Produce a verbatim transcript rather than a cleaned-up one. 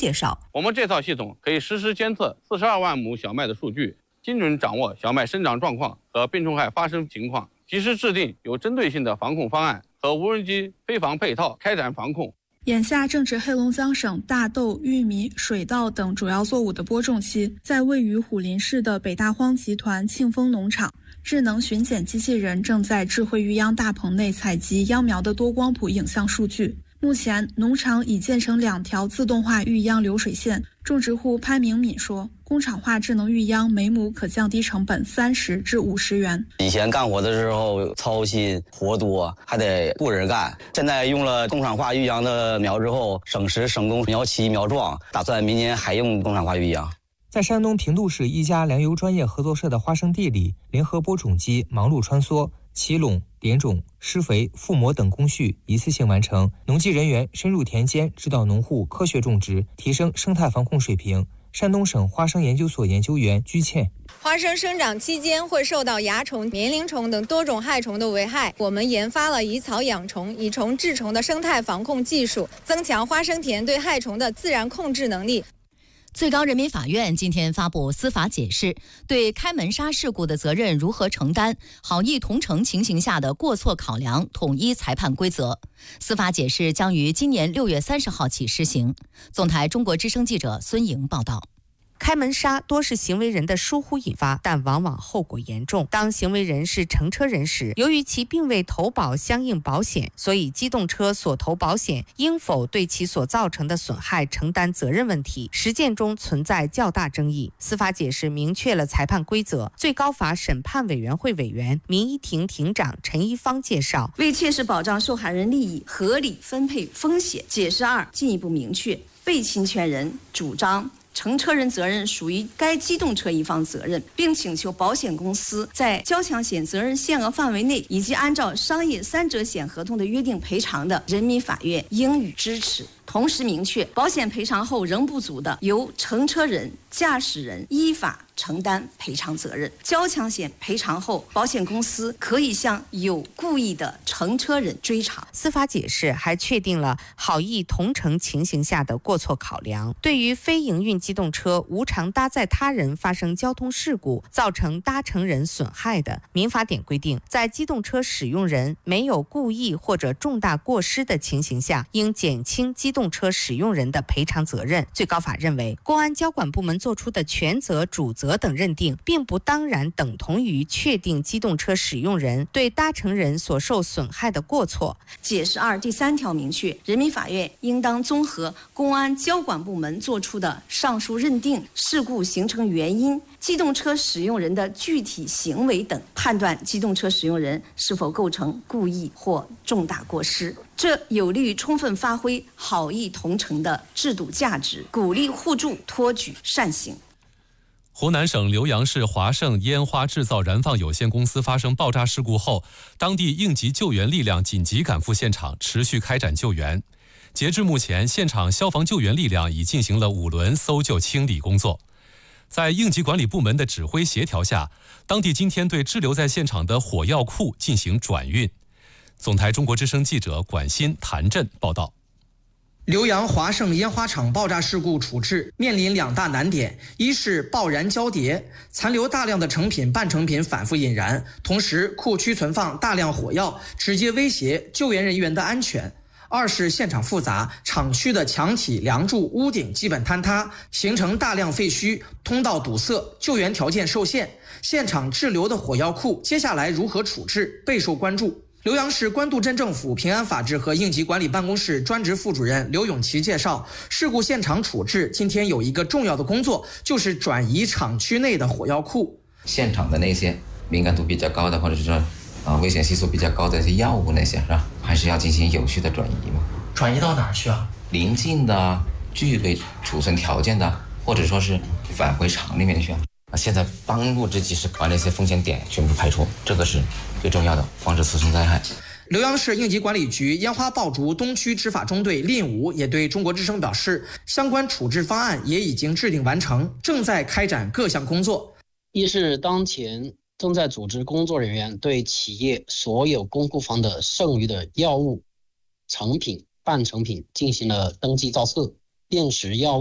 介绍， 我们这套系统可以实时监测四十二万亩小麦的数据，精准掌握小麦生长状况和病虫害发生情况，及时制定有针对性的防控方案和无人机飞防配套，开展防控。 眼下正值黑龙江省大豆、玉米、水稻等主要作物的播种期，在位于虎林市的北大荒集团庆丰农场，智能巡检机器人正在智慧育秧大棚内采集秧苗的多光谱影像数据。目前，农场已建成两条自动化育秧流水线。种植户潘明敏说，工厂化智能育秧每亩可降低成本三十至五十元。 以前干活的时候操心活多，还得雇人干。现在用了工厂化育秧的苗之后，省时省工，苗期苗壮，打算明年还用工厂化育秧。 在山东平度市一家粮油专业合作社的花生地里，联合播种机忙碌穿梭，起垄、点种、施肥、覆膜等工序一次性完成。农技人员深入田间，指导农户科学种植，提升生态防控水平。山东省花生研究所研究员居倩， 花生生长期间会受到蚜虫、棉铃虫等多种害虫的危害，我们研发了以草养虫、以虫治虫的生态防控技术，增强花生田对害虫的自然控制能力。 最高人民法院今天发布司法解释，对开门沙事故的责任如何承担、好意同城情形下的过错考量统一裁判规则。司法解释将于今年六月三十号起施行。总台中国之声记者孙莹报道。 开门杀多是行为人的疏忽引发，但往往后果严重。当行为人是乘车人时，由于其并未投保相应保险，所以机动车所投保险应否对其所造成的损害承担责任问题，实践中存在较大争议。司法解释明确了裁判规则。最高法审判委员会委员、民一庭庭长陈一方介绍， 为切实保障受害人利益，合理分配风险，解释二进一步明确，被侵权人主张乘车人责任属于该机动车一方责任，并请求保险公司在交强险责任限额范围内以及按照商业三者险合同的约定赔偿的，人民法院应予支持。同时明确，保险赔偿后仍不足的，由乘车人、驾驶人依法承担赔偿责任。交强险赔偿后，保险公司可以向有故意的乘车人追偿。 司法解释还确定了好意同城情形下的过错考量。对于非营运机动车无偿搭载他人发生交通事故，造成搭乘人损害的，民法典规定，在机动车使用人没有故意或者重大过失的情形下，应减轻机动车使用人的赔偿责任。最高法认为，公安交管部门作出的权责、主责等认定，并不当然等同于确定机动车使用人对搭乘人所受损害的过错。 解释二第三条明确，人民法院应当综合公安交管部门作出的上述认定、事故形成原因、机动车使用人的具体行为等，判断机动车使用人是否构成故意或重大过失。这有利于充分发挥好意同城的制度价值，鼓励互助，托举善行。 湖南省浏阳市华盛烟花制造燃放有限公司发生爆炸事故后，当地应急救援力量紧急赶赴现场，持续开展救援。截至目前，现场消防救援力量已进行了五轮搜救清理工作。在应急管理部门的指挥协调下，当地今天对滞留在现场的火药库进行转运。总台中国之声记者管鑫、谭震报道。 浏阳华盛烟花厂爆炸事故处置面临两大难点，一是爆燃交叠，残留大量的成品、半成品反复引燃，同时库区存放大量火药，直接威胁救援人员的安全；二是现场复杂，厂区的墙体、梁柱、屋顶基本坍塌，形成大量废墟，通道堵塞，救援条件受限。现场滞留的火药库接下来如何处置，备受关注。浏阳市官渡镇政府平安法制和应急管理办公室专职副主任刘永奇介绍，事故现场处置今天有一个重要的工作，就是转移厂区内的火药库。 现场的那些敏感度比较高的，或者是说啊危险系数比较高的一些药物那些，是吧？还是要进行有序的转移嘛。 转移到哪儿去啊？ 邻近的、具备储存条件的，或者说是返回厂里面去啊。现在当务之急是把那些风险点全部排除，这个是最重要的，防止次生灾害。 浏阳市应急管理局烟花爆竹东区执法中队令武也对中国之声表示，相关处置方案也已经制定完成，正在开展各项工作。 一是当前正在组织工作人员对企业所有公库房的剩余的药物、成品、半成品进行了登记造册，辨识药物